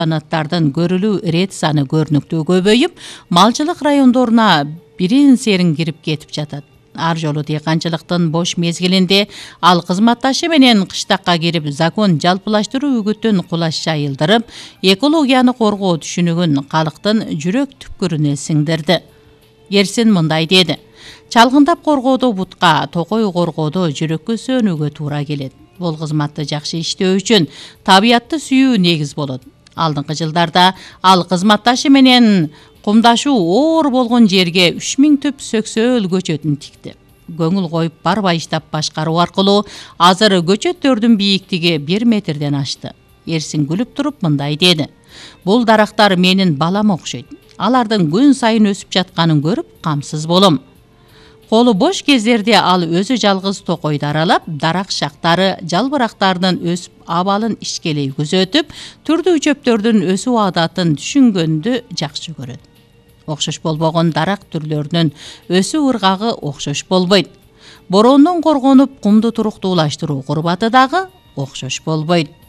Канаттардын көрүлүү рет саны көрүнүктүү көбөйүп, малчылык райондоруна бирин серин кирип кетип жатат. Ар жолу дыйканчылыктын бош мезгилинде ал кызматташы менен кыштакка кирип, закон жалпылаштыруу үгүтүн кулаш жайылдырып, экологияны коргоо түшүнүгүн калктын жүрөк түпкүрүнө сиңдирди. Ерсин мындай деди: чалгындап коргоодо бутка, токой коргоодо жүрөккө сөөнүүгө туура келет. Бул кызматты жакшы иштөө үчүн табиятты сүйүү негиз болот. Алдыңкы жылдарда ал кызматташы менен кумдашуу оор болгон жерге 3000 түп сөксөөл көчөтүн тикти. Көңүл коюп барбай иштап башкаруу аркылуу азыр көчөттөрдүн бийиктиги 1 метрден ашты. Ерсин күлүп туруп мындай деди: бул дарактар менин балам окшойт. Алардын күн сайын өсүп жатканын көрүп камсыз болом. Колу бош кездерде ал өзү жалгыз токойду аралап, дарак шактары, жалбырактардын өсүп абалын ишкелей күзөтүп, түрдүү чөптөрдүн өсүү адатын түшүнгөндү жакшы көрөт. Окшош болбогон дарак түрлөрүнүн өсүү ыргагы окшош болбойт. Бороондон коргонуп, кумду туруктуулаштыруу курбаты дагы окшош болбойт.